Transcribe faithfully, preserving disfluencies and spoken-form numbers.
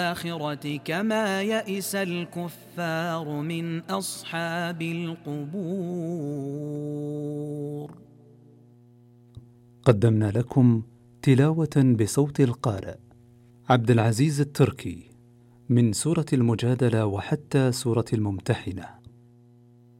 الآخرة كما يئس الكفار من أصحاب القبور. قدمنا لكم تلاوة بصوت القارئ عبد العزيز التركي من سورة المجادلة وحتى سورة الممتحنة.